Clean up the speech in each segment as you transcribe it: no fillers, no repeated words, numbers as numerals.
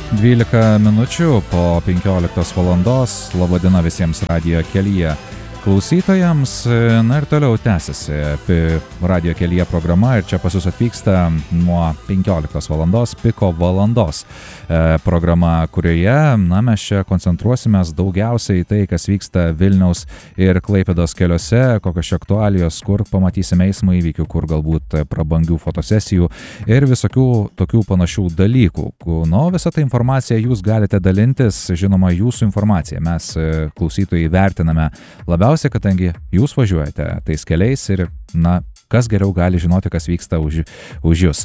12 minučių po 15 valandos. Labadiena visiems radijo kelyje klausytojams. Na ir toliau tęsiasi radijo kelyje programa ir čia pas jūs atvyksta nuo 15 valandos piko valandos programa, kurioje mes čia koncentruosimės daugiausiai į tai, kas vyksta Vilniaus ir Klaipėdos keliuose, kokios čia aktualijos, kur pamatysime eismo įvykių, kur galbūt prabangių fotosesijų ir visokių tokių panašių dalykų. Visą tą informaciją jūs galite dalintis, žinoma, jūsų informaciją. Mes klausytojai vertiname labiausiai, kadangi jūs važiuojate tais keliais ir, kas geriau gali žinoti, kas vyksta už jūs.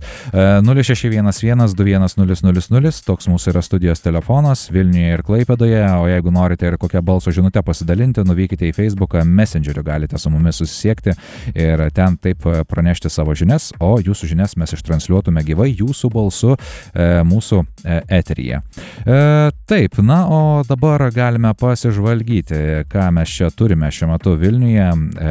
0611-2100, toks mūsų yra studijos telefonas Vilniuje ir Klaipėdoje, o jeigu norite ir kokią balso žinutę pasidalinti, nuvykite į Facebooką, Messengeriu galite su mumis susisiekti ir ten taip pranešti savo žinias, o jūsų žinias mes ištransliuotume gyvai jūsų balsu mūsų eteryje. Taip, o dabar galime pasižvalgyti, ką mes čia turime šiuo metu Vilniuje,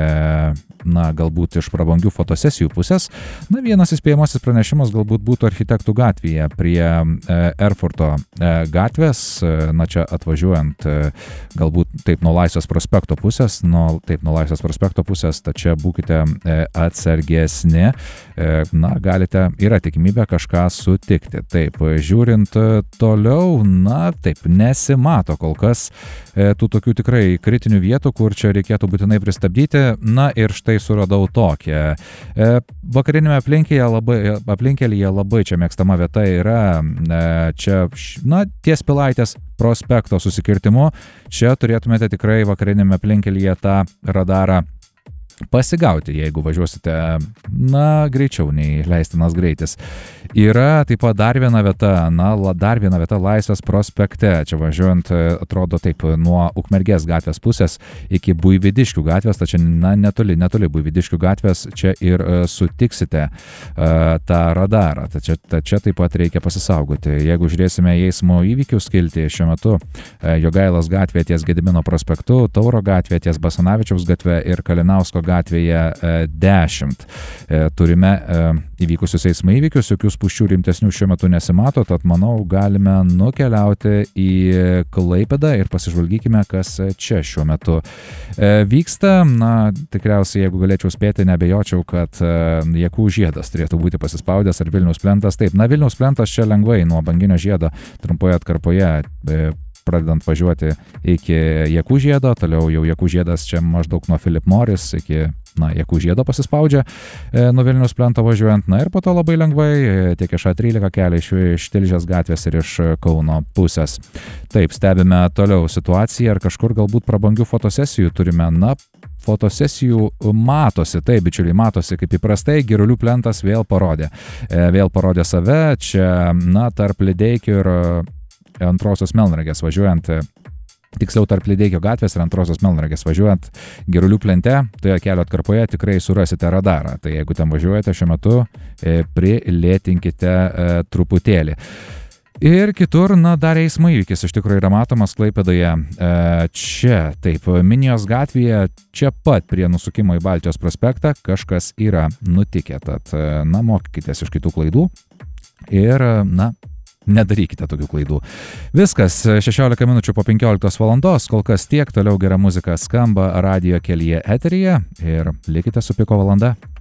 galbūt iš prabangių fotosesijų pusės. Vienas įspėjamasis pranešimas galbūt būtų Architektų gatvėje prie Erfurto gatvės, čia atvažiuojant galbūt taip nuo Laisvės prospekto pusės, tačiau būkite atsargesni, yra tikimybė kažką sutikti. Taip, žiūrint toliau, taip, nesimato kol kas tų tokių tikrai kritinių vietų, kur čia reikėtų būtinai pristabdyti, ir štai suradau tokią. Vakarinėme aplinkelyje labai čia mėgstama vieta yra čia, ties Pilaitės prospekto susikirtimu. Čia turėtumėte tikrai vakarinėme aplinkelyje tą radarą pasigauti, jeigu važiuosite, greičiau nei leistinas greitis. Yra taip pat dar viena vieta Laisvės prospekte. Čia važiuojant, atrodo taip, nuo Ukmergės gatvės pusės iki Buivydiškių gatvės, tačiau netoli Buivydiškių gatvės čia ir sutiksite tą radarą. Tačiau taip pat reikia pasisaugoti. Jeigu žiūrėsime į eismo įvykių skiltį, šiuo metu Jogailos gatvė ties Gedimino prospektu, Tauro gatvė ties Basanavičiaus gatvė ir Kalinausko gatvėje 10. Turime įvykusius eismo įvykius, jokių spūsčių rimtesnių šiuo metu nesimato, tad manau galime nukeliauti į Klaipėdą ir pasižvalgykime, kas čia šiuo metu vyksta. Tikriausiai, jeigu galėčiau spėti, nebejočiau, kad Jakų žiedas turėtų būti pasispaudęs ar Vilniaus plentas. Taip, Vilniaus plentas čia lengvai nuo Banginio žiedo trumpoje atkarpoje, pradedant važiuoti iki Jakų žiedo, toliau jau Jakų žiedas čia maždaug nuo Philip Morris iki Jakų žiedo pasispaudžia nuo Vilniaus plento važiuojant, ir po to labai lengvai tiek iš A13 kelia iš Tilžės gatvės ir iš Kauno pusės. Taip, stebime toliau situaciją, ar kažkur galbūt prabangių fotosesijų turime. Fotosesijų matosi, taip, bičiuliai, matosi, kaip įprastai, Girulių plentas vėl parodė save, čia, tarp Lideikių ir Antrosios Melnragės važiuojant, tiksliau tarp Lideikio gatvės ir Antrosios Melnragės važiuojant Girulių plente, toje kelio atkarpoje tikrai surasite radarą. Tai jeigu ten važiuojate šiuo metu, prilėtinkite truputėlį. Ir kitur, dar eismo įvykis iš tikrųjų yra matomas Klaipėdoje. Čia, taip, Minijos gatvėje, čia pat prie nusukimo į Baltijos prospektą kažkas yra nutikę. Tad, mokykitės iš kitų klaidų ir, nedarykite tokių klaidų. Viskas, 16 minučių po 15 valandos, kol kas tiek, toliau gera muzika skamba radijo kelyje eteryje ir likite su Piko valanda.